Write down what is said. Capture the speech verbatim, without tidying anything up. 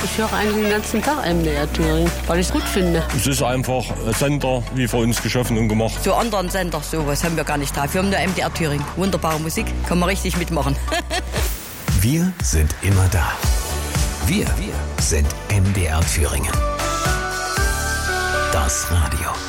Ich höre eigentlich den ganzen Tag M D R Thüringen, weil ich es gut finde. Es ist einfach ein Sender, wie für uns geschaffen und gemacht. Zu anderen Sender, sowas haben wir gar nicht da. Wir haben nur M D R Thüringen. Wunderbare Musik, kann man richtig mitmachen. Wir sind immer da. Wir, wir sind M D R Thüringen. Das Radio.